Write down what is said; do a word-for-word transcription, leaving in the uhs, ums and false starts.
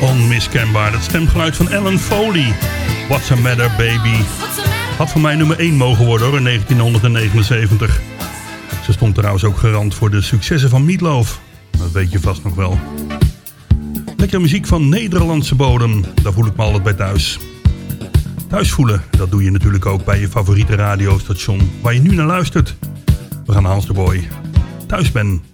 Onmiskenbaar, het stemgeluid van Ellen Foley. What's a matter, baby? Had voor mij nummer één mogen worden hoor, in negentien negenenzeventig. Ze stond trouwens ook garant voor de successen van Meat Loaf. Dat weet je vast nog wel. Lekker muziek van Nederlandse bodem, daar voel ik me altijd bij thuis. Thuis voelen, dat doe je natuurlijk ook bij je favoriete radiostation waar je nu naar luistert. We gaan naar Hans de Boy. Thuis ben.